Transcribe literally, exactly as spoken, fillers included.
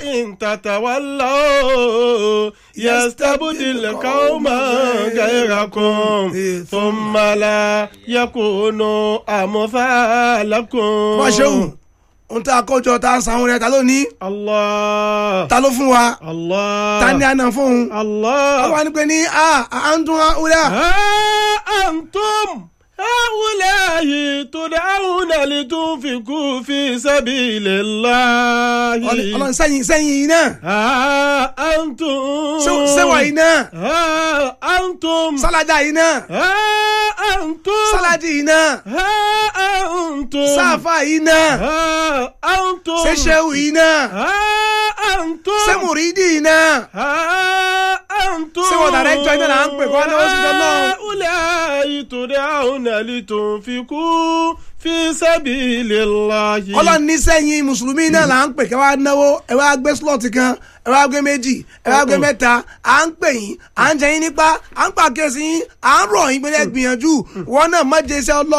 إن تتولوا يستبدل قوما غيركم ثم لا يكونوا أمثالكم. má ṣeun ohun tá a kọjọ tá a ń sanwó rẹ ta ló ní. Allah. ta ló fún wa. Allah. ta ni àná fún un. Allah. àwọn àni pé ní a à ń tún wúlẹ̀. أنتم هؤلاء تدعون لتنفقوا في سبيل الله. ọlọ́run sẹ́yìn sẹ́yìn yìí náà. أنتم. sẹ́wà yìí náà. أنتم. sálàdà yìí náà. أنتم. sálàdì yìí náà. أنتم. sáfà yìí náà. أنتم. sẹ́sẹ́wù yìí náà. أنتم. sẹ́mùrídì yìí náà. أنتم. sẹ́wọ̀n dàrẹ́kítọ̀ yìí náà là ń pè kọ́ ọ́ náà ó sì fẹ́ náà. هؤلاء تدعون لتنفقوا في سبيل الله. ọlọ́run ní sẹ́yìn mùsùlùmí náà là ń pè kẹ́ wá náwó ẹ wá gbé slọ́ọ̀tì kan ẹ wá gbé méjì ẹ wá gbé mẹ́ta à ń pè yín à ń jẹ yín nípa à ń pàkíyèsí yín à ń rọ̀ yín pé ẹ gbìyànjú wọn náà má jẹ iṣẹ́ ọlọ́run.